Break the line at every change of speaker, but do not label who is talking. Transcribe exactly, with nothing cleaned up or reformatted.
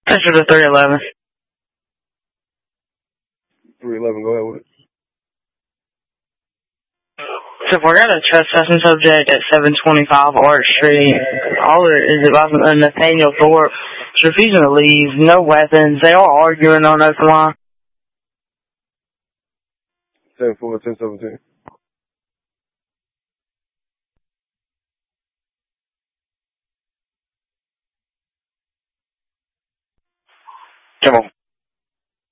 Answer to three eleven.
three eleven, go ahead with it.
So if we're at a trespassing subject at seven twenty-five Arch Street, all there is about Nathaniel Thorpe is refusing to leave, no weapons, they are arguing on open line.
ten four, ten seventeen.
Come on.